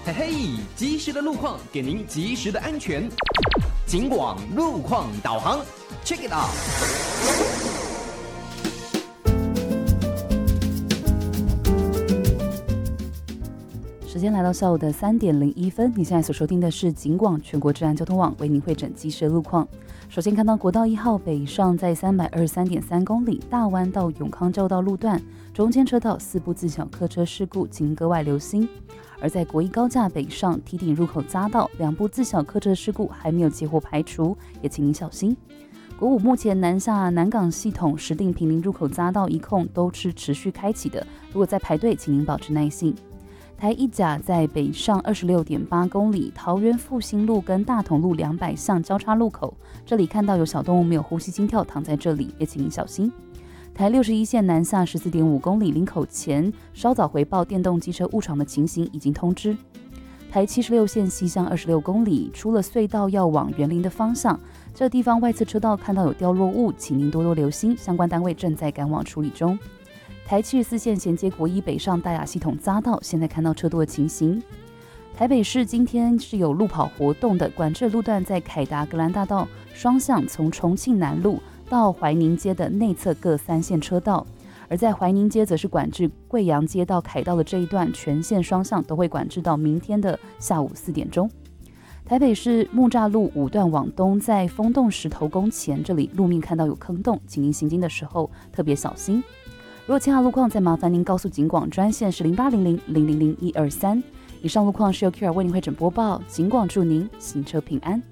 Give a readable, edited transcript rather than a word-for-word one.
嘿嘿，及时的路况给您及时的安全。警广路况导航 ，Check it out。 时间来到下午的3点01分，你现在所收听的是警广全国治安交通网为您会诊及时的路况。首先看到国道1号北上在323.3公里大湾到永康交道路段，中间车道4部自小客车事故，请格外留心。而在国一高架北上堤顶入口匝道2部自小客车事故还没有结果排除，也请您小心。国5目前南下南港系统石碇坪林入口匝道一控都是持续开启的，如果在排队，请您保持耐性。台一甲在北上26.8公里，桃园复兴路跟大同路200巷交叉路口，这里看到有小动物没有呼吸心跳躺在这里，也请您小心。台61线南下14.5公里林口前，稍早回报电动机车误闯的情形已经通知。台76线西向26公里，出了隧道要往园林的方向，这地方外侧车道看到有掉落物，请您多多留心，相关单位正在赶往处理中。台74线衔接国一北上大雅系统匝道，现在看到车多的情形。台北市今天是有路跑活动的，管制路段在凯达格兰大道双向从重庆南路到怀宁街的内侧各3线车道，而在怀宁街则是管制贵阳街到凯道的这一段全线双向都会管制到明天的下午4点钟。台北市木栅路5段往东，在丰洞石头宫前，这里路面看到有坑洞，请您行经的时候特别小心。如果其他路况，再麻烦您告诉警广专线是0800-000-123。以上路况是由 Kira 为您会诊播报，警广祝您行车平安。